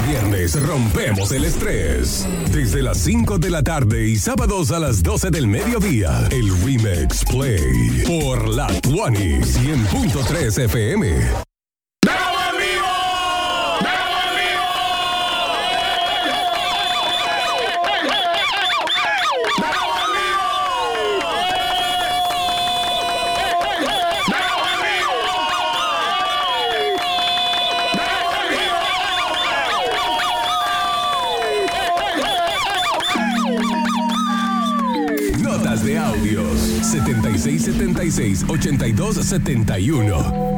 viernes rompemos el estrés. Desde las 5 de la tarde y sábados a las 12 del mediodía, el Remix Play por la Tuani 100.3 FM. Notas de audios 7676-8271